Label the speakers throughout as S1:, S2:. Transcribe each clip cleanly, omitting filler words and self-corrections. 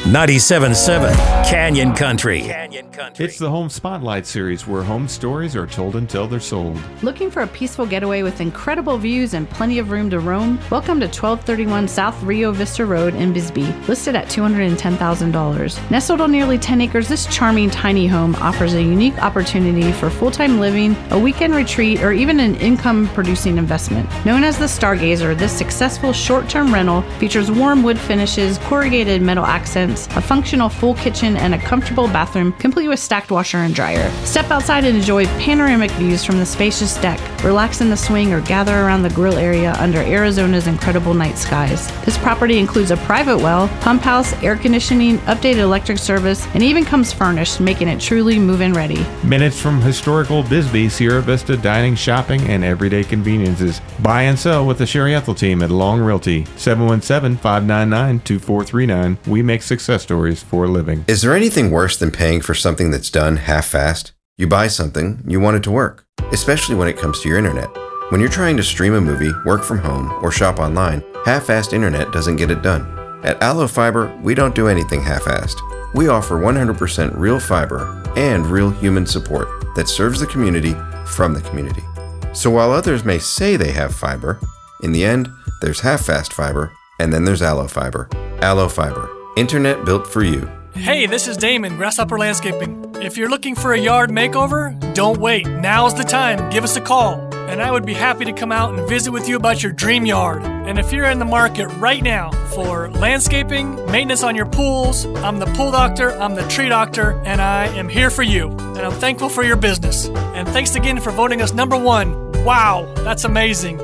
S1: 97.7 Canyon Country.
S2: It's the Home Spotlight series where home stories are told until they're sold.
S3: Looking for a peaceful getaway with incredible views and plenty of room to roam? Welcome to 1231 South Rio Vista Road in Bisbee, listed at $210,000. Nestled on nearly 10 acres, this charming tiny home offers a unique opportunity for full-time living, a weekend retreat, or even an income-producing investment. Known as the Stargazer, this successful short-term rental features warm wood finishes, corrugated metal accents, a functional full kitchen, and a comfortable bathroom complete with stacked washer and dryer. Step outside and enjoy panoramic views from the spacious deck. Relax in the swing or gather around the grill area under Arizona's incredible night skies. This property includes a private well, pump house, air conditioning, updated electric service, and even comes furnished, making it truly move-in ready.
S2: Minutes from historical Bisbee, Sierra Vista dining, shopping, and everyday conveniences. Buy and sell with the Sherry Ethel team at Long Realty. 717-599-2439. We make success stories for a living.
S4: Is there anything worse than paying for something that's done half-assed? You buy something, you want it to work, especially when it comes to your internet. When you're trying to stream a movie, work from home, or shop online, half-assed internet doesn't get it done. At Allo Fiber, we don't do anything half-assed. We offer 100% real fiber and real human support that serves the community from the community. So while others may say they have fiber, in the end, there's half-fast fiber, and then there's Allo Fiber. Allo Fiber. Internet built for you.
S5: Hey, this is Damon, Grasshopper Landscaping. If you're looking for a yard makeover, don't wait. Now's the time. Give us a call, and I would be happy to come out and visit with you about your dream yard. And if you're in the market right now for landscaping, maintenance on your pools, I'm the pool doctor, I'm the tree doctor, and I am here for you. And I'm thankful for your business. And thanks again for voting us #1. Wow, that's amazing.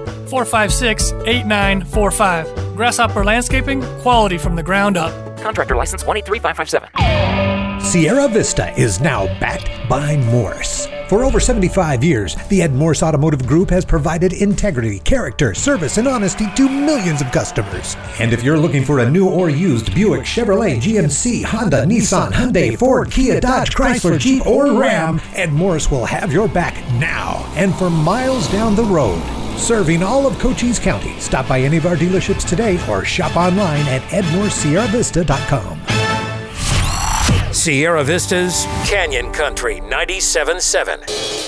S5: 456-8945. Grasshopper Landscaping, quality from the ground up.
S6: Contractor license 183557.
S7: Sierra Vista is now backed by Morse. For over 75 years, the Ed Morse Automotive Group has provided integrity, character, service, and honesty to millions of customers. And if you're looking for a new or used Buick, Chevrolet, GMC, Honda, Nissan, Hyundai, Ford, Kia, Dodge, Chrysler, Jeep, or Ram, Ed Morse will have your back now and for miles down the road. Serving all of Cochise County. Stop by any of our dealerships today or shop online at edmorsesierravista.com.
S1: Sierra Vista's Canyon Country 97.7.